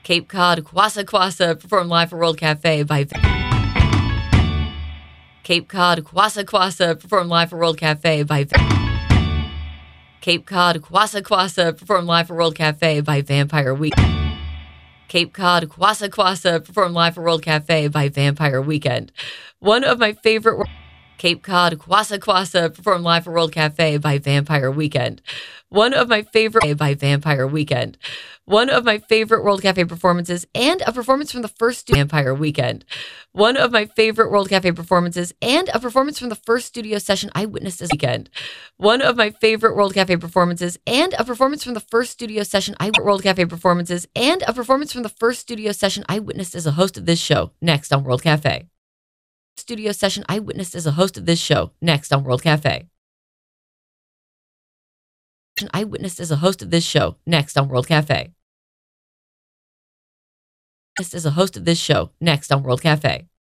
Cape Cod Kwassa Kwassa performed live for World Cafe by Cape Cod Kwassa Kwassa performed live for World Cafe by Cape Cod Kwassa Kwassa performed live for World Cafe by Vampire Weekend. Cape Cod Kwassa Kwassa performed live for World Cafe by Vampire Weekend. One of my favorite Cape Cod Kwassa Kwassa performed live for World Cafe by Vampire Weekend. One of my favorite by Vampire Weekend. One of my favorite World Cafe performances and a performance from the first Vampire Weekend. One of my favorite World Cafe performances and a performance from the first studio session I witnessed this weekend. One of my favorite World Cafe performances and a performance from the first studio session I World Cafe performances and a performance from the first studio session I witnessed as a host of this show next on World Cafe. Studio session I witnessed as a host of this show next on World Cafe. I witnessed as a host of this show next on World Cafe. As a host of this show next on World Cafe.